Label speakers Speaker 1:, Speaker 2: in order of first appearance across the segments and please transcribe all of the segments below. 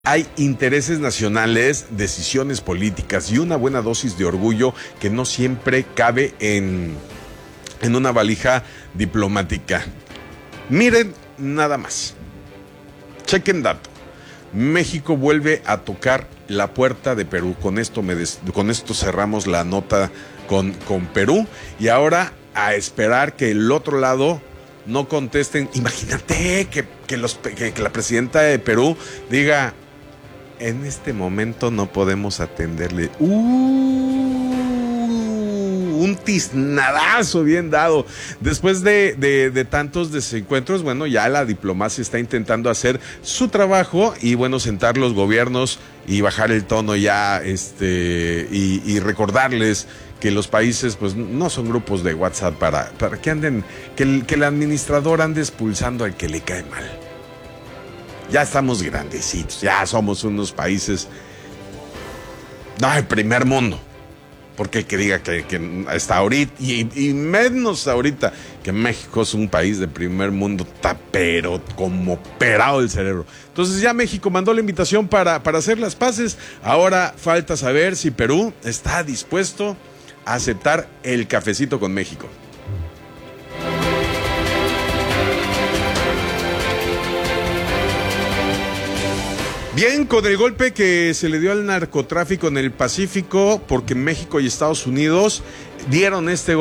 Speaker 1: Hay intereses nacionales, decisiones políticas y una buena dosis de orgullo que no siempre cabe en una valija diplomática. Miren nada más. Chequen dato. México vuelve a tocar la puerta de Perú. Con esto cerramos la nota con Perú. Y ahora a esperar que el otro lado no contesten. Imagínate que la presidenta de Perú diga: en este momento no podemos atenderle. Un tiznadazo bien dado. Después de tantos desencuentros, bueno, ya la diplomacia está intentando hacer su trabajo y, bueno, sentar los gobiernos y bajar el tono ya, y recordarles que los países, pues, no son grupos de WhatsApp para que anden, que el administrador ande expulsando al que le cae mal. Ya estamos grandecitos, ya somos unos países, no, el primer mundo, porque hay que diga que hasta ahorita, y menos ahorita, que México es un país de primer mundo, está pero como operado el cerebro. Entonces ya México mandó la invitación para hacer las paces. Ahora falta saber si Perú está dispuesto a aceptar el cafecito con México. Bien, con el golpe que se le dio al narcotráfico en el Pacífico, porque México y Estados Unidos dieron este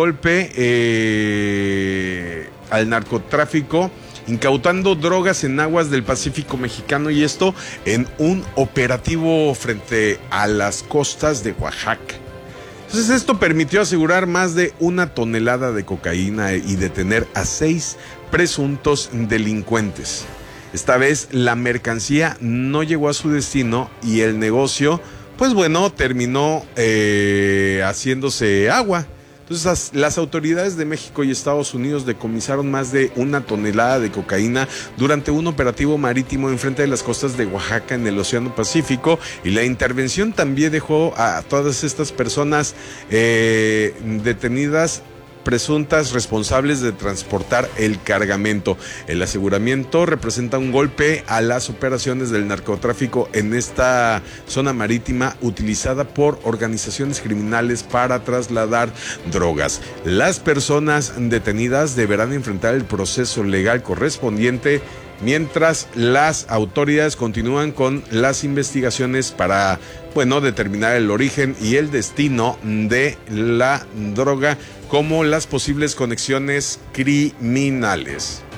Speaker 1: golpe al narcotráfico, incautando drogas en aguas del Pacífico mexicano, y esto en un operativo frente a las costas de Oaxaca. Entonces esto permitió asegurar más de 1 tonelada de cocaína y detener a 6 presuntos delincuentes. Esta vez la mercancía no llegó a su destino y el negocio, pues bueno, terminó haciéndose agua. Entonces las autoridades de México y Estados Unidos decomisaron más de 1 tonelada de cocaína durante un operativo marítimo enfrente de las costas de Oaxaca en el Océano Pacífico, y la intervención también dejó a todas estas personas detenidas, presuntas responsables de transportar el cargamento. El aseguramiento representa un golpe a las operaciones del narcotráfico en esta zona marítima utilizada por organizaciones criminales para trasladar drogas. Las personas detenidas deberán enfrentar el proceso legal correspondiente, mientras las autoridades continúan con las investigaciones para, bueno, determinar el origen y el destino de la droga, como las posibles conexiones criminales.